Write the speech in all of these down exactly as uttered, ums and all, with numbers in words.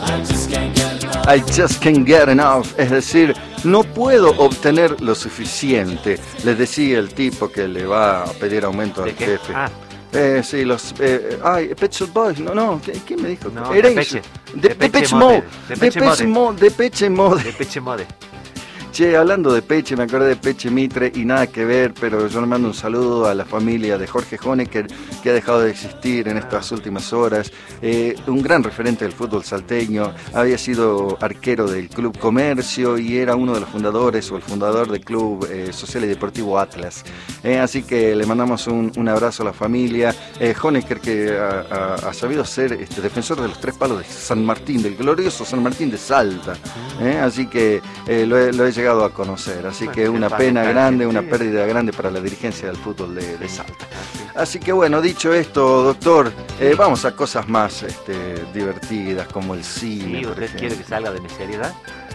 I just can't get enough, es decir, no puedo obtener lo suficiente. Le decía el tipo que le va a pedir aumento al jefe. Ah. Eh, sí, los... Eh, ay, Pet Shop Boys, no, no, ¿quién me dijo? No, Erasure. De Depeche Mode. Depeche Mode. Depeche Mode. Depeche Mode. Che, hablando de Peche, me acordé de Peche Mitre y nada que ver, pero yo le mando un saludo a la familia de Jorge Honecker, que ha dejado de existir en estas últimas horas. Eh, un gran referente del fútbol salteño, había sido arquero del Club Comercio y era uno de los fundadores o el fundador del Club eh, Social y Deportivo Atlas. Eh, así que le mandamos un, un abrazo a la familia. Eh, Honecker, que ha, ha, ha sabido ser este, defensor de los tres palos de San Martín, del glorioso San Martín de Salta. Eh, así que eh, lo, he, lo he llegado a conocer, así bueno, que una pena grande, una pérdida grande para la dirigencia del fútbol de, de Salta. Así que bueno, dicho esto, doctor, eh, vamos a cosas más este, divertidas como el cine. Sí, ¿usted quiere que salga de mi seriedad?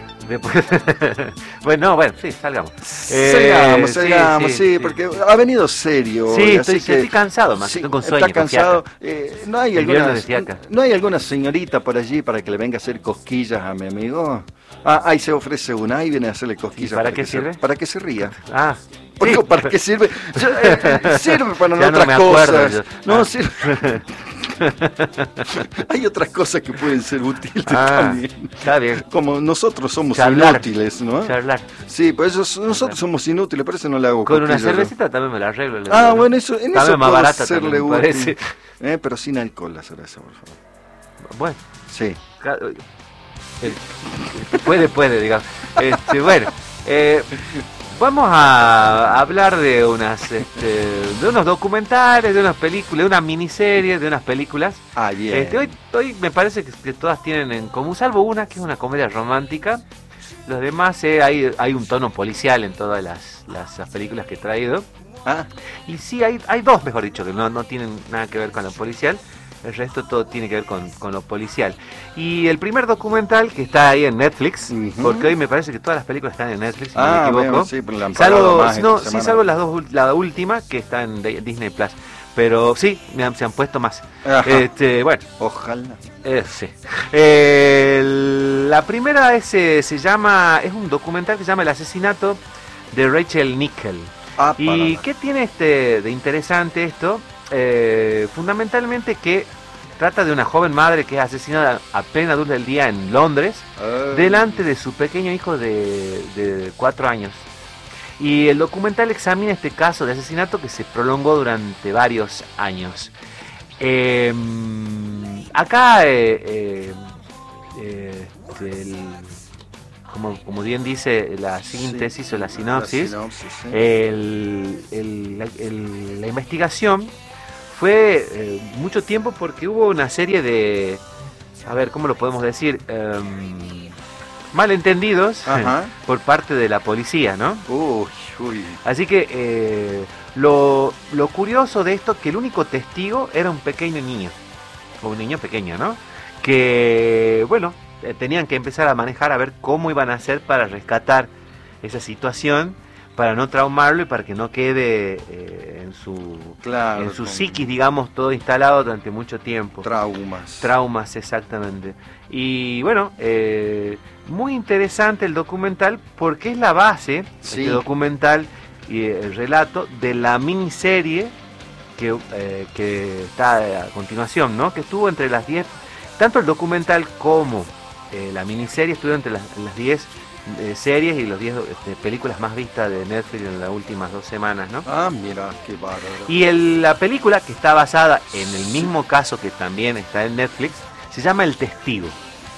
Bueno, no, bueno, sí, salgamos. Salgamos, eh, salgamos, sí, sí, sí, porque sí. Ha venido serio. Sí, estoy, que, estoy cansado, más, sí, estoy con sueño. Está cansado. Eh, ¿no, hay alguna, fiaca. ¿No hay alguna señorita por allí para que le venga a hacer cosquillas a mi amigo? Ah, ahí se ofrece una, ahí viene a hacerle cosquillas. ¿Para, para qué que sirve? Se, para que se ría. Ah. Porque, sí. ¿Para qué sirve? Eh, sirve para ya otras no cosas. Yo. No, ah. sirve. Hay otras cosas que pueden ser útiles ah, también. Está bien. Como nosotros somos Charlar. inútiles, ¿no? Charlar. Sí, pues eso, nosotros Charlar. somos inútiles, por eso no le hago Con una cosquillas, cervecita yo. También me la arreglo. Ah, ¿no? Bueno, eso, en también eso más puedo barata serle útil. Parece. Eh, pero sin alcohol la cerveza, por favor. Bueno. Sí. Puede, puede, digamos. Este, bueno, eh, vamos a hablar de unas, este, de unos documentales, de unas películas, de una miniserie, de unas películas. Ah, bien. Este, hoy, hoy me parece que, que todas tienen en común, salvo una que es una comedia romántica. Los demás eh, hay, hay un tono policial en todas las, las, las películas que he traído. Ah. Y sí, hay, hay dos, mejor dicho, que no, no tienen nada que ver con lo policial. El resto todo tiene que ver con, con lo policial. Y el primer documental que está ahí en Netflix, uh-huh. porque hoy me parece que todas las películas están en Netflix, si ah, no me equivoco. Bueno, sí, pero la han salvo, más no, esta sí, salvo las dos, la última que está en Disney Plus. Pero sí, me han, se han puesto más. Este, bueno, ojalá. Eh, sí. Eh, la primera es, eh, se llama, es un documental que se llama El asesinato de Rachel Nickel. Ah, ¿y qué tiene este de interesante esto? Eh, fundamentalmente que trata de una joven madre que es asesinada a plena luz del día en Londres, uh. delante de su pequeño hijo de, de cuatro años. Y el documental examina este caso de asesinato que se prolongó durante varios años. Eh, acá, eh, eh, eh, el, como, como bien dice la síntesis sí, o la sinopsis, la, sinopsis, sí. el, el, la, el, la investigación fue eh, mucho tiempo porque hubo una serie de, a ver, ¿cómo lo podemos decir? Um, malentendidos Ajá. por parte de la policía, ¿no? Uy, uy. Así que eh, lo, lo curioso de esto es que el único testigo era un pequeño niño, o un niño pequeño, ¿no? Que, bueno, eh, tenían que empezar a manejar a ver cómo iban a hacer para rescatar esa situación, para no traumarlo y para que no quede eh, en su claro, en su psiquis, digamos, todo instalado durante mucho tiempo. Traumas. Traumas, exactamente. Y bueno, eh, muy interesante el documental porque es la base, sí. este documental y el relato de la miniserie que, eh, que está a continuación, ¿no? Que estuvo entre las diez, tanto el documental como eh, la miniserie estuvieron entre las, las diez Eh, series y los diez este, películas más vistas de Netflix en las últimas dos semanas, ¿no? Ah, mira, qué bárbaro. Y el, la película que está basada en el mismo caso que también está en Netflix se llama El Testigo.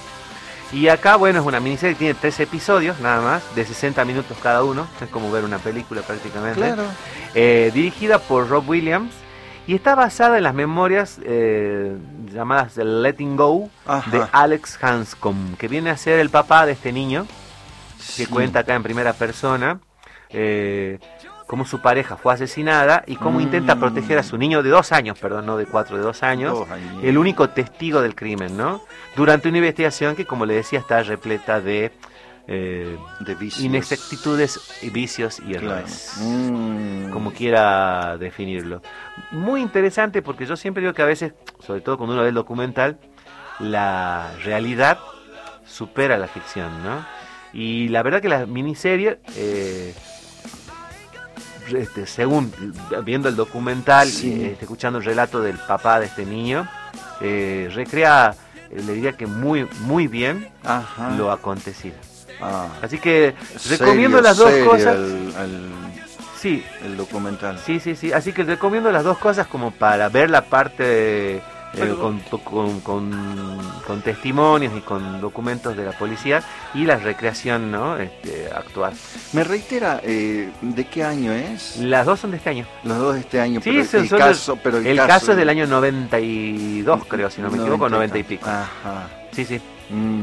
Y acá, bueno, es una miniserie que tiene tres episodios nada más, de sesenta minutos cada uno, es como ver una película prácticamente. Claro. Eh, dirigida por Rob Williams y está basada en las memorias eh, llamadas The Letting Go Ajá. de Alex Hanscom, que viene a ser el papá de este niño. Que sí. cuenta acá en primera persona eh, cómo su pareja fue asesinada y cómo mm. intenta proteger a su niño de dos años, perdón, no de cuatro, de dos años, dos el único testigo del crimen, ¿no? Durante una investigación que, como le decía, está repleta de, eh, de vicios. inexactitudes, vicios y errores, claro. mm. como quiera definirlo. Muy interesante porque yo siempre digo que a veces, sobre todo cuando uno ve el documental, la realidad supera la ficción, ¿no? Y la verdad que la miniserie, eh, este, según viendo el documental, sí. y este, escuchando el relato del papá de este niño, eh, recrea, eh, le diría que muy, muy bien Ajá. lo acontecido. Ah. Así que recomiendo serio, las dos serio cosas. El, el, sí, el documental. Sí, sí, sí. Así que recomiendo las dos cosas como para ver la parte eh, con, con, con, con testimonios y con documentos de la policía y la recreación, ¿no? este, actual. ¿Me reitera eh, de qué año es? Las dos son de este año. Los dos de este año, sí, pero, son, el, son caso, de, pero el, el caso... caso es del año noventa y dos, creo, si no me equivoco, noventa y pico. Ajá. Sí, sí. Mm,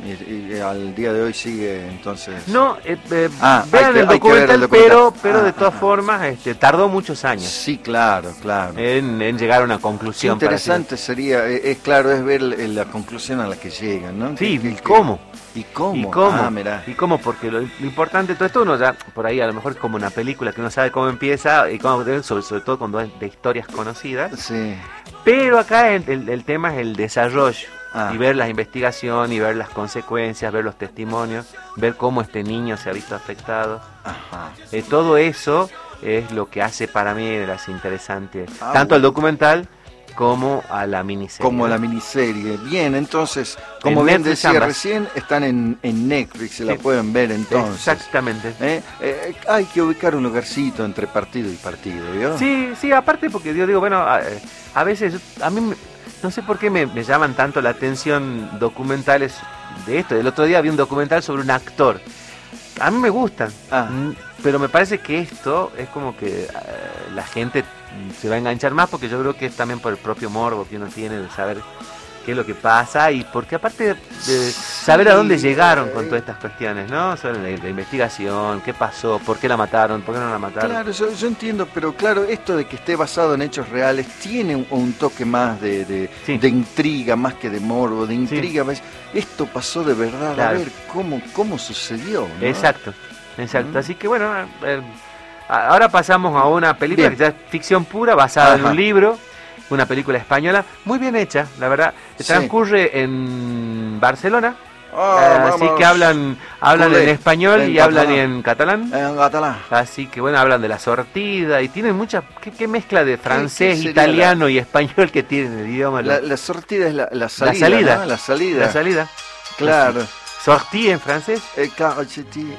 y, y al día de hoy sigue entonces. No, eh, eh, ah, vean que, el, documental, el documental, pero, pero ah, de todas ah, formas este, tardó muchos años. Sí, claro, claro. En, en llegar a una conclusión. Qué interesante sería, es, es claro, es ver la conclusión a la que llegan, ¿no? Sí, ¿Qué, ¿y cómo? ¿Y cómo? ¿Y cómo? Ah, mirá. ¿Y cómo? Porque lo, lo importante de todo esto, uno ya, por ahí a lo mejor es como una película que uno sabe cómo empieza, y cómo, sobre, sobre todo cuando es de historias conocidas. Sí. Pero acá el, el, el tema es el desarrollo. Ah. Y ver la investigación, y ver las consecuencias, ver los testimonios, ver cómo este niño se ha visto afectado. Ajá. Eh, todo eso es lo que hace para mí de las interesantes, ah, tanto bueno. al documental como a la miniserie. Como ¿no? la miniserie. Bien, entonces, como en bien Netflix decía ambas. recién, están en, en Netflix, se sí. la pueden ver entonces. Exactamente. ¿Eh? Eh, hay que ubicar un lugarcito entre partido y partido, ¿vio? Sí, sí, aparte porque yo digo, bueno, a, a veces, a mí... No sé por qué me, me llaman tanto la atención documentales de esto. El otro día vi un documental sobre un actor. A mí me gustan, ah. pero me parece que esto es como que uh, la gente se va a enganchar más, porque yo creo que es también por el propio morbo que uno tiene de saber qué es lo que pasa, y porque aparte de, de saber a dónde llegaron con todas estas cuestiones, ¿no? Sobre la, la investigación, qué pasó, por qué la mataron, por qué no la mataron. Claro, yo, yo entiendo, pero claro, esto de que esté basado en hechos reales tiene un, un toque más de, de, sí. de intriga, más que de morbo, de intriga. Sí. Esto pasó de verdad, claro. A ver cómo, cómo sucedió, ¿no? Exacto, exacto. Mm. Así que bueno, eh, ahora pasamos a una película Bien. que ya es ficción pura, basada Ajá. en un libro. Una película española, muy bien hecha, la verdad. Sí. Transcurre en Barcelona, oh, eh, así que hablan hablan Culé. en español en y catalán. hablan en catalán. En catalán. Así que bueno, hablan de la sortida y tienen mucha... ¿Qué, qué mezcla de francés, ¿Qué, qué italiano la... y español que tienen el idioma? La, la sortida es la, la salida, la salida, ¿no? La salida. La salida. Claro. Sortie en francés. Eh, sí.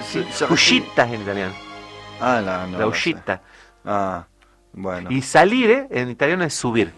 Uscita en italiano. Ah, no, no. La uscita. Ah. Bueno. Y salire en italiano es subir.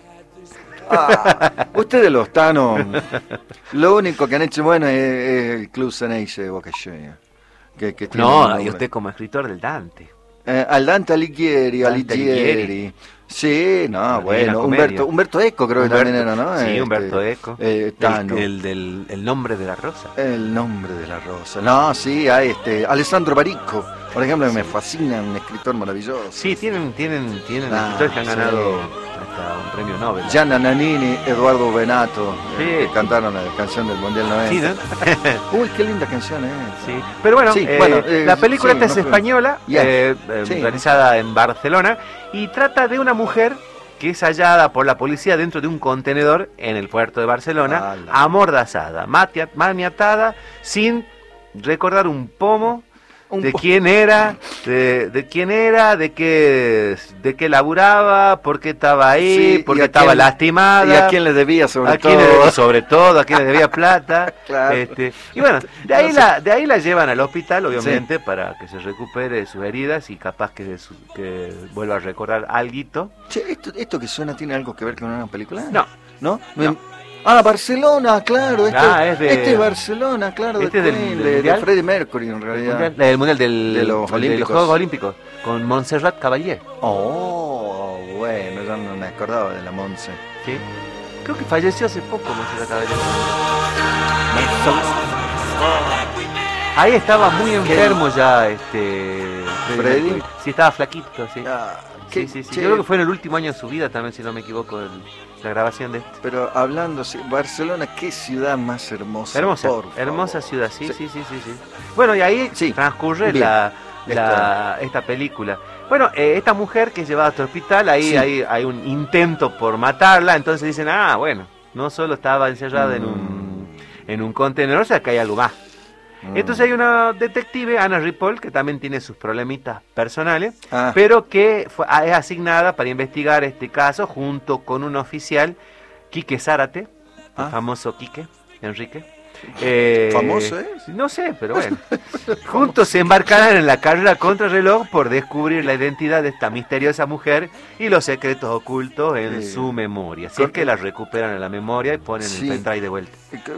Ah, ustedes los tanos, lo único que han hecho bueno es, es el Club Ceneice de Boca Juniors. Que, que no, y usted como escritor del Dante. Eh, al Dante Alighieri, Dante Alighieri. Sí, no, bueno, Humberto, Humberto Eco creo Humberto, que también era, ¿no? Sí, este, Humberto Eco. Eh, el, el del el nombre de la rosa. El nombre de la rosa. No, sí, hay este Alessandro Barico, por ejemplo, que me fascina, un escritor maravilloso. Sí, tienen tienen tienen ah, escritores que han sí. ganado hasta un premio Nobel. Gianna Nannini, Eduardo Benato, sí. eh, que cantaron la canción del Mundial noventa. Sí, ¿no? Uy, qué linda canción, eh. Sí, pero bueno, sí, eh, bueno eh, la película sí, esta no es española, yeah. eh, eh, sí. realizada en Barcelona, y trata de una mujer que es hallada por la policía dentro de un contenedor en el puerto de Barcelona, ah, amordazada, maniatada, sin recordar un pomo un de po quién era, de, de quién era, de qué, de qué laburaba, por qué estaba ahí, sí, por qué estaba quién, lastimada. Y a quién le debía sobre a todo. Quién le, sobre todo, a quién le debía plata. Claro. Este, y bueno, de ahí, no sé. la, de ahí la llevan al hospital, obviamente, sí. para que se recupere de sus heridas y capaz que, su, que vuelva a recordar alguito. Che, ¿esto, ¿esto que suena tiene algo que ver con una película? No. ¿No? no. Ah, Barcelona, claro. Este, ah, es, de, este es Barcelona, claro. Este de, es del, de, del de Freddie Mercury, en realidad. El mundial, el mundial del, de, los de los Juegos Olímpicos, con Montserrat Caballé. Oh, bueno, yo no me acordaba de la Montse. Sí. Creo que falleció hace poco Montserrat Caballé. Ahí estaba muy enfermo ya, este... Freddie. Sí, estaba flaquito, sí. Ah, sí, sí, sí. Yo creo que fue en el último año de su vida también, si no me equivoco, el, la grabación de esto. Pero hablando, Barcelona, qué ciudad más hermosa. Hermosa, por hermosa favor. ciudad, sí, sí, sí, sí, sí, sí. Bueno, y ahí sí. transcurre la, la, esta película. Bueno, eh, esta mujer que es llevada a otro hospital, ahí sí. hay, hay un intento por matarla, entonces dicen, ah, bueno, no solo estaba encerrada mm. en un... en un contenedor, o sea que hay algo más. Mm. Entonces hay una detective, Anna Ripoll, que también tiene sus problemitas personales, ah. pero que fue, es asignada para investigar este caso junto con un oficial, Quique Zárate, ah. el famoso Quique, Enrique. Eh, ¿Famoso, eh? No sé, pero bueno. Juntos se embarcarán en la carrera contra reloj por descubrir la identidad de esta misteriosa mujer y los secretos ocultos en sí. su memoria. Si es que la recuperan en la memoria y ponen sí. el pendrive de vuelta.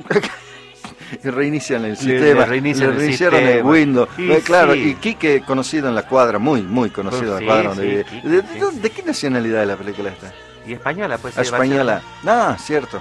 Y reinician el sistema, le, le reinician le reiniciaron el, el Windows. Y eh, claro, sí. y Quique, conocido en la cuadra, muy, muy conocido pues en la cuadra. Donde sí, vive. Quique, ¿De, de, sí. ¿De qué nacionalidad es la película esta? Y española, pues. Española. No, cierto.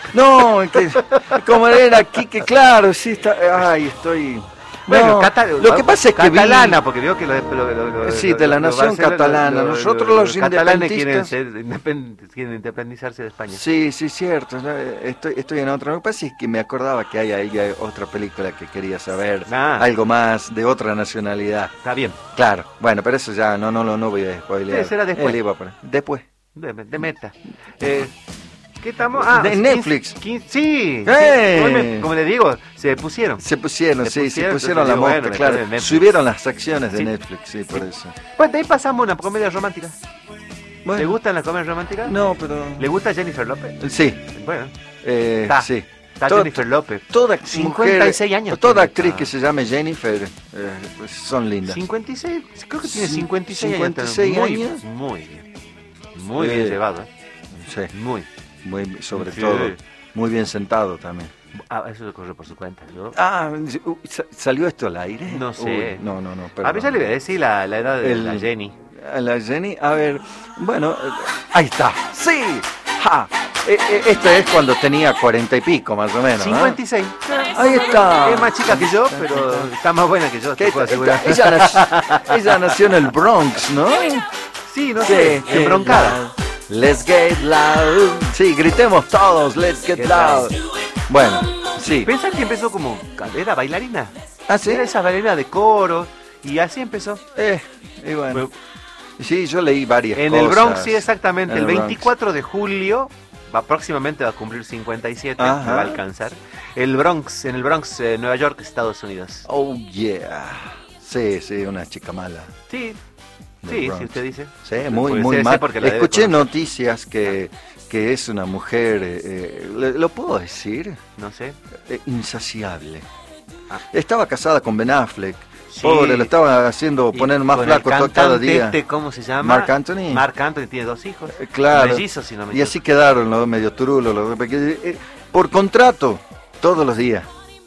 No, que, como era Quique, claro, sí, está. Ay, estoy. Bueno, no, cata, lo que pasa es que catalana, vi... porque veo que lo, lo, lo, lo sí, de la lo, nación lo, catalana. Lo, Nosotros lo, los, los catalanes quieren, independentistas ser, independ, quieren independizarse de España. Sí, sí, cierto. Estoy, estoy en otra. Lo que pasa es que me acordaba que hay ahí otra película que quería saber, ah. algo más de otra nacionalidad. Está bien. Claro. Bueno, pero eso ya no, no, no, no voy a spoilear. Sí, será después. Iba para... Después. De, de meta. Eh, ¿Qué estamos? Ah, de Netflix. quince, quince, sí, ¡Eh! sí como, como le digo, se pusieron. Se pusieron, se sí, pusieron, se pusieron la mosca, bueno, claro. Subieron las acciones de sí. Netflix, sí, por eso. Pues de ahí pasamos a una comedia romántica. Bueno. ¿Le gustan las comedias románticas? No, pero... ¿Le gusta Jennifer López? Sí. Bueno. Eh, está, sí. Está toda, Jennifer López. Toda cincuenta y seis mujer, años. Toda actriz que se llame Jennifer eh, pues son lindas. cincuenta y seis, creo que tiene cincuenta y seis, cincuenta y seis años. años. Muy bien. Muy eh, bien llevado. ¿eh? Sí. Muy. Muy, sobre sí. todo, muy bien sentado también. Ah, eso lo corre por su cuenta. ¿No? Ah, ¿salió esto al aire? No sé. Uy, no, no, no. Perdón. A ver, ya le voy a decir la, la edad de El, la Jenny. La Jenny, a ver, bueno, ahí está. ¡Sí! ¡Ja! Eh, eh, esto es cuando tenía cuarenta y pico, más o menos. cincuenta y seis. ¿No? Ahí está. Es más chica que yo, pero está más buena que yo, te puedo asegurar. Ella nació, ella nació en el Bronx, ¿no? Sí, no sé, sí, embroncada. Let's get loud. Sí, gritemos todos, let's get, get loud. loud. Bueno, sí. ¿Pensás que empezó como, era bailarina? ¿Ah, sí? Era esa bailarina de coro, y así empezó. Eh, y bueno. bueno. Sí, yo leí varias en cosas. En el Bronx, sí, exactamente. El, el veinticuatro de julio, va, próximamente va a cumplir cincuenta y siete, me va a alcanzar. El Bronx, en el Bronx, eh, Nueva York, Estados Unidos. Oh, yeah. Sí, sí, una chica mala. Sí. Sí, Bronx. Si usted dice. Sí, muy, muy sí, mal. Sí, escuché noticias que, que es una mujer, eh, ¿lo puedo decir? No sé. Eh, insaciable. Ah. Estaba casada con Ben Affleck. Sí. Pobre, lo estaba haciendo poner más flaco todo, cada día. Este, ¿cómo se llama? Marc Anthony. Marc Anthony tiene dos hijos. Eh, claro. Mellizos, si no me y así quedaron los medio turulos. Los, porque, eh, por contrato, todos los días.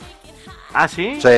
¿Ah, sí? Sí.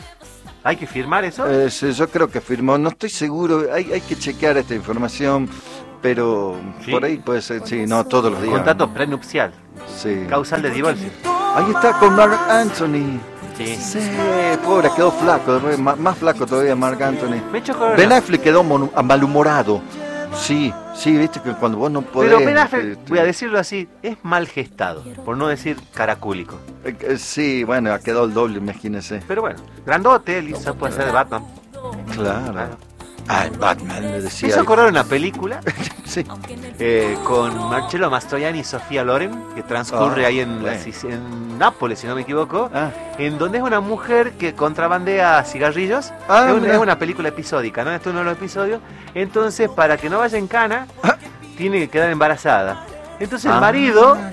¿Hay que firmar eso? Eh, sí, yo creo que firmó, no estoy seguro, hay, hay que chequear esta información, pero ¿sí? Por ahí puede ser, sí, no, todos los días. Contrato prenupcial. Sí. Causal de divorcio. Ahí está con Marc Anthony. Sí. Sí, pobre, quedó flaco, más, más flaco todavía Marc Anthony. Me chocó. Ben Affleck quedó mon, malhumorado. Sí, sí, viste que cuando vos no podés... Pero Ben Affleck, te, voy a decirlo así, es mal gestado, por no decir caracúlico. Eh, sí, bueno, ha quedado el doble, imagínese. Pero bueno, grandote, Lisa puede ser de Batman. Claro. claro. Ah, Batman, le decía. ¿Me hizo acordar una película? Sí. Eh, con Marcello Mastroianni y Sofía Loren, que transcurre oh, ahí en, bueno. la, en Nápoles, si no me equivoco, ah. en donde es una mujer que contrabandea cigarrillos. Ah, es, una, es una película episódica, ¿no? Esto es uno de los episodios. Entonces, para que no vaya en cana, ah. tiene que quedar embarazada. Entonces, el marido ah,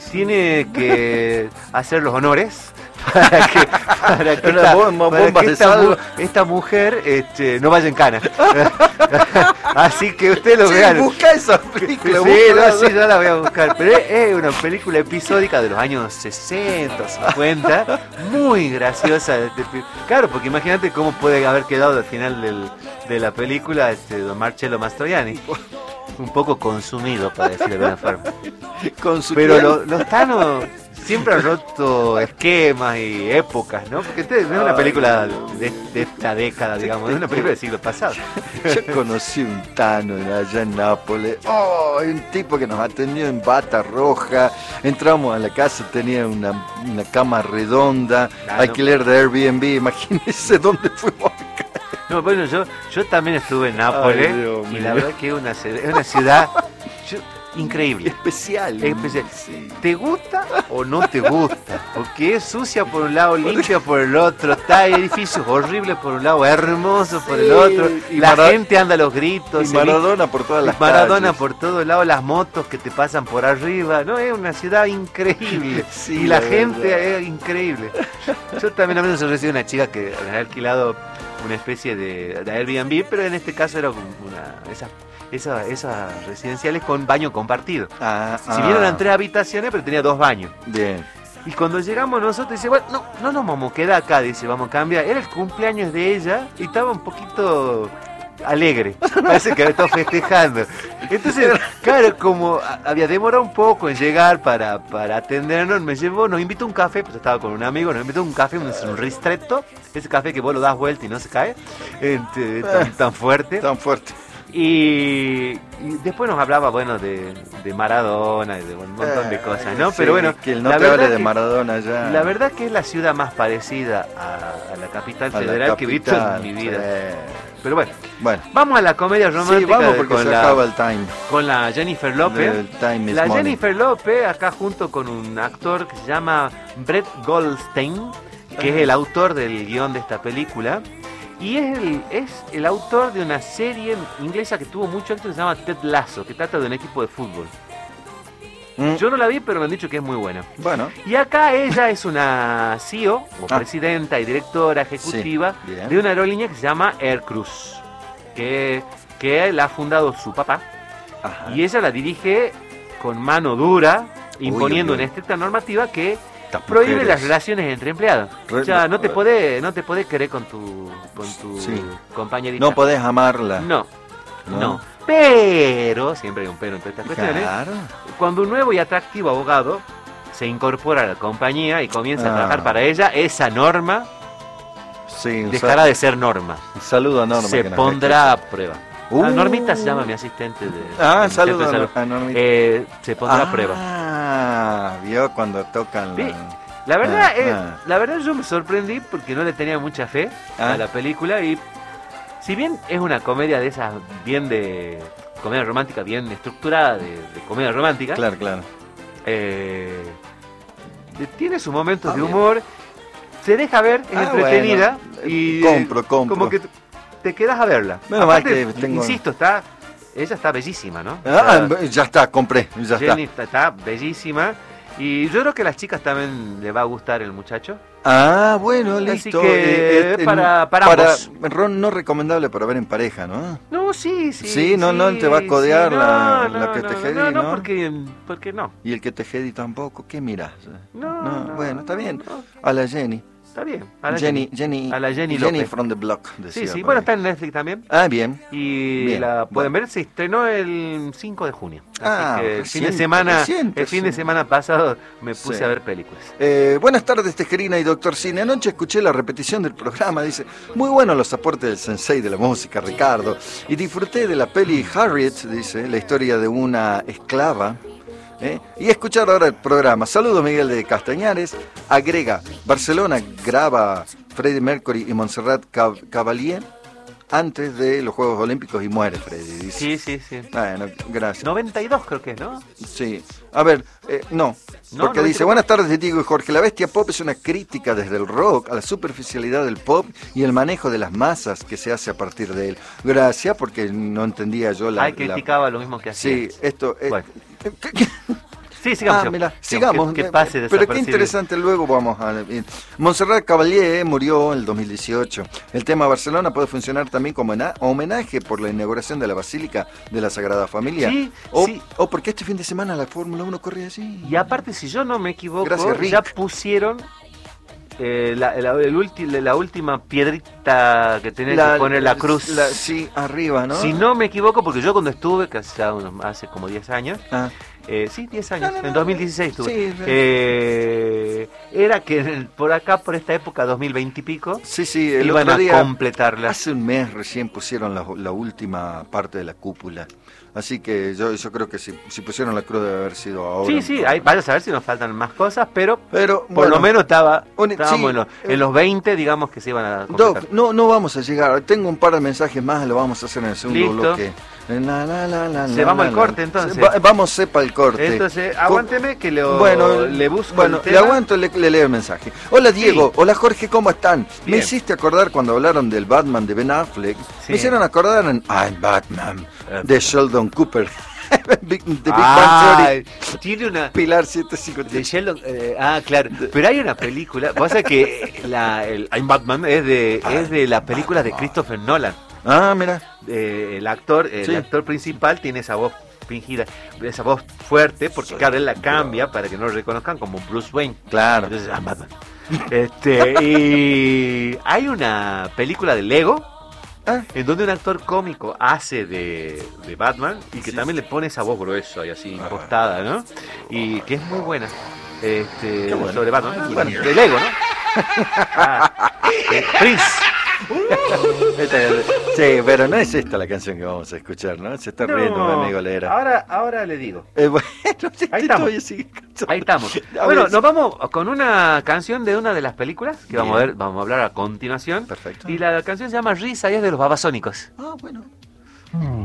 tiene que hacer los honores para que, para que, esta, bomba, para que esta, esta mujer este, no vaya en cana. Así que usted lo sí, vea. Busca esa película. Sí, no, sí, yo la voy a buscar. Pero es, es una película episódica de los años sesenta, cincuenta, muy graciosa. Claro, porque imagínate cómo puede haber quedado al final del, de la película este, don Marcello Mastroianni. Un poco consumido, para decirlo de alguna forma. Pero lo, los Thanos siempre han roto esquemas y épocas, ¿no? Porque este es una película de, de esta década, digamos, es una película del siglo pasado. Yo conocí un Thanos allá en Nápoles. Oh, un tipo que nos atendió en bata roja. Entramos a la casa, tenía una, una cama redonda, claro, alquiler de Airbnb. Imagínese dónde fuimos. No, bueno, yo, yo también estuve en Nápoles. Ay, y la verdad que es una, es una ciudad... Yo, increíble. Especial. Especial. Sí. ¿Te gusta o no te gusta? Porque es sucia por un lado, limpia por el otro, está edificios horribles por un lado, hermoso por sí, el otro, y la Mara... gente anda a los gritos. Y Maradona por todas las Maradona calles. por todos lados, las motos que te pasan por arriba, no, es una ciudad increíble. Sí, y la, la gente verdad. es increíble. Yo también a menos recibo una chica que me ha alquilado una especie de, de Airbnb, pero en este caso era una esas esa, esas residenciales con baño compartido. Ah, si bien eran tres habitaciones, pero tenía dos baños. Bien. Y cuando llegamos nosotros, dice, bueno, no, no nos vamos a quedar acá, dice, vamos a cambiar. Era el cumpleaños de ella y estaba un poquito alegre, parece que había estado festejando. Entonces, claro, como había demorado un poco en llegar para, para atendernos, me llevó, nos invitó a un café, pues estaba con un amigo, nos invitó a un café, un, un ristretto, ese café que vos lo das vuelta y no se cae, este, tan, tan fuerte. Tan fuerte. Y, y después nos hablaba, bueno, de, de Maradona y de un montón de cosas, ¿no? Sí, pero bueno, que no te hable de Maradona ya. La verdad que es la ciudad más parecida a, a la capital a federal la que he visto en mi vida. Sí. Pero bueno, bueno, vamos a la comedia romántica. Sí, vamos porque con se la, acaba el time. Con la Jennifer Lopez. El time is la money. Jennifer Lopez, acá junto con un actor que se llama Brett Goldstein, que es el autor del guión de esta película. Y es el, es el autor de una serie inglesa que tuvo mucho éxito que se llama Ted Lasso, que trata de un equipo de fútbol. Mm. Yo no la vi, pero me han dicho que es muy buena. Bueno. Y acá ella es una C E O, o ah. presidenta y directora ejecutiva sí, de una aerolínea que se llama Air Cruz, que, que la ha fundado su papá. Ajá. Y ella la dirige con mano dura, imponiendo uy, uy, uy. una estricta normativa que prohíbe mujeres. Las relaciones entre empleados. Re, o sea, no te podés, no te podés querer con tu, con tu sí. compañerita. No podés amarla. No, no, no. Pero, siempre hay un pero en todas estas cuestiones. Claro. Cuando un nuevo y atractivo abogado se incorpora a la compañía y comienza ah. a trabajar para ella, esa norma sí, dejará de ser norma. Un saludo a Norma. Se pondrá a prueba. Uh. Ah, Normita se llama mi asistente de. Ah, saludos a Normita. Eh, se pondrá ah, a prueba. Ah, vio cuando tocan la. La verdad, ah, eh, ah. la verdad yo me sorprendí porque no le tenía mucha fe ah. a la película y si bien es una comedia de esas bien de comedia romántica, bien estructurada de, de comedia romántica. Claro, claro. Eh, tiene sus momentos ah, de humor, bien. Se deja ver, es ah, entretenida bueno. y compro, compro. Como que te quedas a verla. Bueno, Aparte, que tengo... insisto, está, ella está bellísima, ¿no? Ah, está, ya está, compré, ya Jenny está. está bellísima y yo creo que a las chicas también le va a gustar el muchacho. Ah, bueno, listo. Así que eh, para, para, para ambos. Ron no recomendable para ver en pareja, ¿no? No, sí, sí. Sí, no, sí, no te va a codear sí, la, no, la no, que no, te jedi, no, ¿no? No, porque, porque no. Y el que te jedi tampoco, ¿qué miras? No, no, no bueno, está bien. No. A la Jenny. Está bien. A la Jenny, Jenny, Jenny, a la Jenny, Jenny López. from the block. Sí, sí. Bueno, está en Netflix también. Ah, bien. Y bien. la pueden bueno. ver. Se estrenó el cinco de junio. Así ah, que el reciente, fin de semana, reciente, el fin de semana pasado me puse sí. a ver películas. Eh, buenas tardes, Tejerina y Doctor Cine. Anoche escuché la repetición del programa. Dice, muy buenos los aportes del sensei de la música, Ricardo. Y disfruté de la peli Harriet, dice, la historia de una esclava. ¿Eh? Y escuchar ahora el programa. Saludos, Miguel de Castañares. Agrega, Barcelona graba Freddie Mercury y Montserrat Caballé antes de los Juegos Olímpicos y muere Freddie, dice. Sí, sí, sí. Bueno, gracias. noventa y dos creo que es, ¿no? Sí. A ver, eh, no. no. Porque no, dice, buenas tardes, Diego y Jorge. La bestia pop es una crítica desde el rock a la superficialidad del pop y el manejo de las masas que se hace a partir de él. Gracias, porque no entendía yo la... Ay, criticaba la... lo mismo que hacía. Sí, esto... Eh, bueno. Sí, sigamos. Ah, mira, sigamos. Que, que pase pero qué interesante, luego vamos a... Montserrat Caballé murió en el dos mil dieciocho. El tema Barcelona puede funcionar también como homenaje por la inauguración de la Basílica de la Sagrada Familia. Sí, o, sí. o porque este fin de semana la Fórmula uno corre así. Y aparte, si yo no me equivoco, Gracias, ya pusieron... Eh, la, la, el ulti, la última piedrita que tenés la, que poner la cruz. La, sí, arriba, ¿no? Si no me equivoco, porque yo cuando estuve, que hace, hace como diez años, ah. eh, sí, diez años, no, no, en dos mil dieciséis estuve, sí, eh, era que por acá, por esta época, dos mil veinte y pico, sí, sí, el iban otro a día, completarla. Hace un mes recién pusieron la, la última parte de la cúpula. Así que yo, yo creo que si, si pusieron la cruz debe haber sido ahora. Sí, sí, hay, vaya a saber si nos faltan más cosas, pero, pero por bueno, lo menos estaba, un, estábamos sí, en, los, en los veinte, digamos que se iban a completar. Doc, no, no vamos a llegar. Tengo un par de mensajes más, lo vamos a hacer en el segundo Listo. bloque. La, la, la, la, Se vamos al corte entonces. Va, vamos sepa el corte. Entonces, aguánteme que lo, bueno, le busco Bueno, el tema. le aguanto, le, le leo el mensaje. Hola Diego, sí. Hola Jorge, ¿cómo están? Bien. Me hiciste acordar cuando hablaron del Batman de Ben Affleck. Sí. Me hicieron acordar en I'm Batman de Sheldon Cooper. Big, de Big ah, Bang Theory. Tiene una Pilar setecientos cincuenta y ocho. de Sheldon, eh, ah, claro. Pero hay una película. Pasa que la, el I'm Batman es de ah, es de las películas de Christopher Nolan. Ah, mira. Eh, el actor, el sí. actor principal tiene esa voz fingida, esa voz fuerte, porque claro, él la cambia para que no lo reconozcan como Bruce Wayne. Claro. Entonces, I'm Batman. Este, y hay una película de Lego. Ah. En donde un actor cómico hace de, de Batman y que sí. también le pone esa voz gruesa y así impostada, ¿no? Y que es muy buena. Este, bueno. Sobre Batman. Bueno, de Lego, ¿no? ah, eh, Prince. Sí, pero no es esta la canción que vamos a escuchar, ¿no? Se está no, riendo mi amigo Lera. Ahora, ahora le digo. Eh, bueno, ahí estamos. Ahí estamos. Bueno, nos vamos con una canción de una de las películas que Bien. vamos a ver, vamos a hablar a continuación. Perfecto. Y la canción se llama Risa y es de los Babasónicos. Ah, bueno. Mm.